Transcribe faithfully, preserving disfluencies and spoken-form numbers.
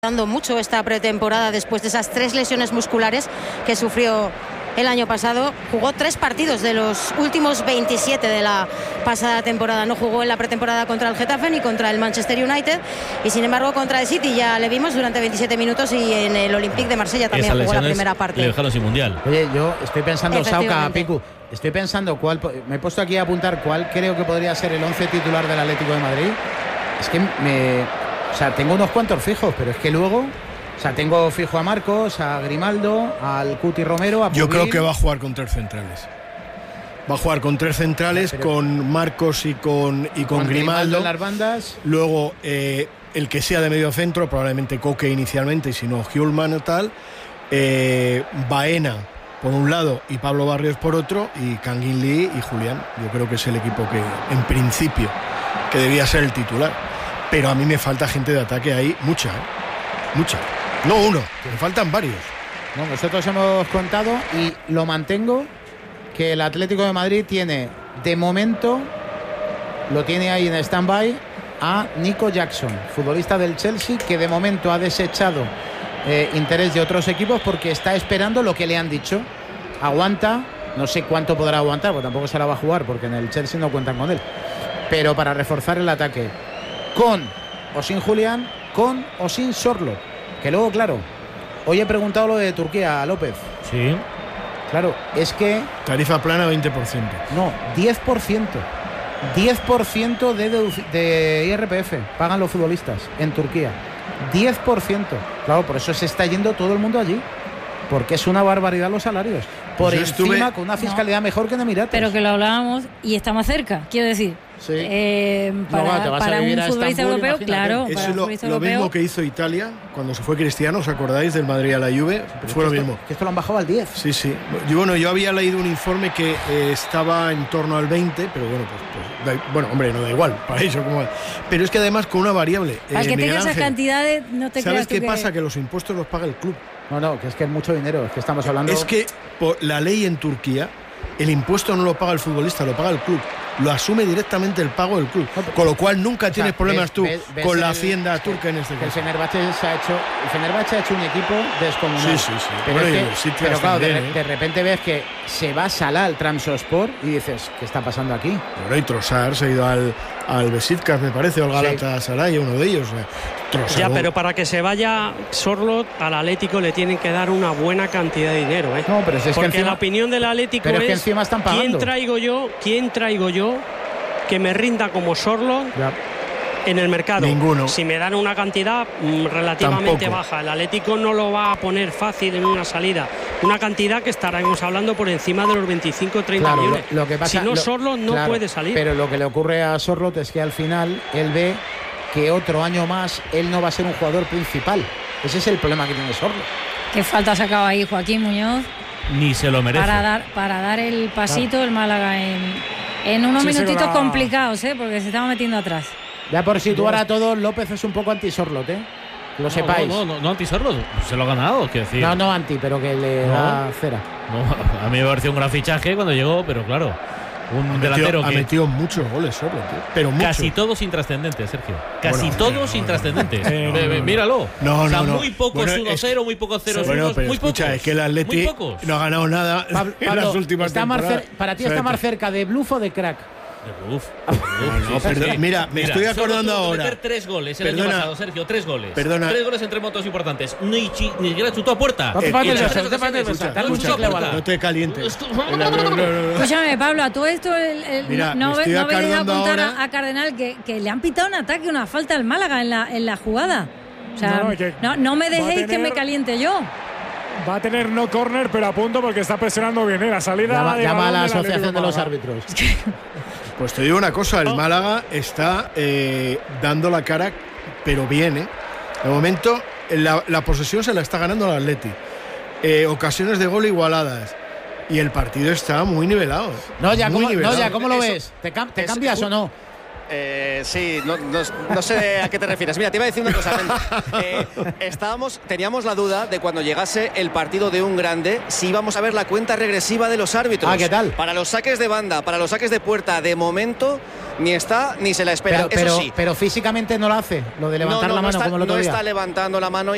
dando mucho esta pretemporada después de esas tres lesiones musculares que sufrió el año pasado. Jugó tres partidos de los últimos veintisiete de la pasada temporada. No jugó en la pretemporada contra el Getafe ni contra el Manchester United, y sin embargo contra el City ya le vimos durante veintisiete minutos, y en el Olympique de Marsella también jugó la primera parte. Le dejaron sin mundial. Oye, yo estoy pensando, Sauca, Picu, estoy pensando cuál, me he puesto aquí a apuntar cuál creo que podría ser el once titular del Atlético de Madrid. Es que me, o sea, tengo unos cuantos fijos, pero es que luego, o sea, tengo fijo a Marcos, a Grimaldo, al Cuti Romero, a Pugil. Yo creo que va a jugar con tres centrales. Va a jugar con tres centrales, pero con Marcos y con, y con, con Grimaldo. Grimaldo en las bandas. Luego, eh, el que sea de medio centro, probablemente Coque inicialmente, y si no, Hjulman o tal. Eh, Baena por un lado y Pablo Barrios por otro, y Kangin Lee y Julián. Yo creo que es el equipo que, en principio, que debía ser el titular. Pero a mí me falta gente de ataque ahí, mucha, ¿eh? Mucha. No uno, me faltan varios. No, nosotros hemos contado y lo mantengo, que el Atlético de Madrid tiene, de momento, lo tiene ahí en stand-by, a Nico Jackson, futbolista del Chelsea, que de momento ha desechado eh, interés de otros equipos porque está esperando lo que le han dicho. Aguanta, no sé cuánto podrá aguantar, porque tampoco se la va a jugar, porque en el Chelsea no cuentan con él. Pero para reforzar el ataque, con o sin Julián, con o sin Sorlo. Que luego, claro, hoy he preguntado lo de Turquía a López. Sí. Claro, es que... Tarifa plana veinte por ciento. No, diez por ciento. diez por ciento de, de I R P F pagan los futbolistas en Turquía. diez por ciento. Claro, por eso se está yendo todo el mundo allí. Porque es una barbaridad los salarios. Por Yo encima, estuve... con una fiscalidad no, mejor que en Emiratos. Pero que lo hablábamos y está más cerca, quiero decir. Sí. Eh, para no, va, para un futbolista europeo, imagínate. claro. Eso para es lo, futbolista lo europeo, mismo que hizo Italia cuando se fue Cristiano, ¿os acordáis? Del Madrid a la Juve. Pero Fue lo que mismo. Esto, que esto lo han bajado al diez. Sí, sí. Yo, bueno, yo había leído un informe que eh, estaba en torno al veinte, pero bueno, pues, pues da, bueno, hombre, no da igual, para eso como. Pero es que además con una variable. Para eh, que Miguel tenga esas Ángel, cantidades, no te ¿sabes creas tú qué que... pasa? Que los impuestos los paga el club. No, no, que es que es mucho dinero. Es que estamos hablando... Es que por la ley en Turquía, el impuesto no lo paga el futbolista, lo paga el club. Lo asume directamente el pago del club. Con lo cual nunca o sea, tienes problemas ves, tú ves, ves con el, la hacienda turca en este caso. El Fenerbahce se ha hecho, el Fenerbahce ha hecho un equipo descomunal. Sí, sí, sí. Pero, bueno, es que, sí pero claro, también, de, ¿eh? de repente ves que se va Salah al Trabzonspor y dices, ¿qué está pasando aquí? Bueno, y Trossard se ha ido al, al Besiktas, me parece, o al Galatasaray, sí. Uno de ellos. Trossard. Ya, pero para que se vaya Sorloth al Atlético le tienen que dar una buena cantidad de dinero, ¿eh? No, pero es Porque que encima, la opinión del Atlético pero es, es que encima están pagando. ¿quién traigo yo? ¿Quién traigo yo que me rinda como Sorloth en el mercado? Ninguno. Si me dan una cantidad mm, relativamente Tampoco. baja, el Atlético no lo va a poner fácil en una salida. Una cantidad que estaremos hablando por encima de los veinticinco o treinta claro, millones. Lo, lo que pasa, si no, lo, Sorloth no claro, puede salir. Pero lo que le ocurre a Sorloth es que al final él ve que otro año más él no va a ser un jugador principal. Ese es el problema que tiene Sorloth. Qué falta ha sacado ahí Joaquín Muñoz. Ni se lo merece. Para dar, para dar el pasito, claro. El Málaga en, en unos sí, minutitos la... complicados, ¿eh? Porque se estaba metiendo atrás. Ya por situar a todos, López es un poco anti-Sorloth, ¿eh? Lo no, sepáis. No, no, no, no anti-Sorloth, se lo ha ganado, quiero decir. No, no anti, pero que le no, da cera. No, a mí me pareció un gran fichaje cuando llegó, pero claro, un ha delantero metido, que... Ha metido muchos goles Sorloth, tío. Pero mucho. Casi todos intrascendentes, Sergio. Casi bueno, todos no, intrascendentes. No, no, no, no. Míralo. No, o sea, no, no. muy pocos bueno, uno cero, muy pocos cero uno, bueno, pero muy escucha, pocos. Es que el Atleti no ha ganado nada Pablo, en las últimas está más temporadas. cer- Para ti está más cerca de bluff o de crack. De Uf, no, no, sí, perdón, sí. Mira, me Mira, estoy acordando solo tuvo que ahora. meter tres goles el Perdona, año pasado, Sergio, tres goles. Perdona. Tres goles entre motos importantes. Ni, chi, ni siquiera chutó a puerta. No, Eh, no, y las tres no, ocasiones, no, escucha, no, no chutó a no, puerta. No te calientes. No, no, no, no. Escúchame, Pablo, a todo esto el, el, Mira, no, me no veis acordando apuntar ahora... a, a Cardenal que, que le han pitado un ataque, una falta al Málaga en la, en la jugada. O sea, no, no, no me dejéis tener... que me caliente yo. Va a tener no córner, pero a punto porque está presionando bien. ¿eh? La salida llama, de llama a la de asociación de los Málaga. árbitros. Pues te digo una cosa, el Málaga está eh, dando la cara, pero bien, ¿eh? De momento, la, la posesión se la está ganando el Atleti. Eh, ocasiones de gol igualadas. Y el partido está muy nivelado. No, ya, ¿cómo, nivelado. no, ya, ¿cómo lo Eso, ves? ¿Te, cam- te es, cambias es, o no? Eh, sí, no, no, no sé a qué te refieres. Mira, te iba a decir una cosa. Eh, estábamos, teníamos la duda de cuando llegase el partido de un grande si íbamos a ver la cuenta regresiva de los árbitros. Ah, ¿qué tal? Para los saques de banda, para los saques de puerta, de momento ni está ni se la espera. Pero, pero, Eso sí. pero físicamente no lo hace, lo de levantar no, no, la mano no está, como el otro no día. está levantando la mano.